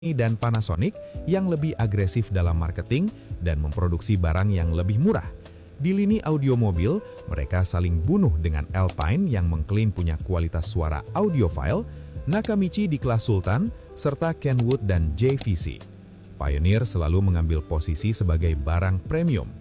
dan Panasonic yang lebih agresif dalam marketing dan memproduksi barang yang lebih murah. Di lini audio mobil, mereka saling bunuh dengan Alpine yang mengklaim punya kualitas suara audiophile, Nakamichi di kelas Sultan, serta Kenwood dan JVC. Pioneer selalu mengambil posisi sebagai barang premium.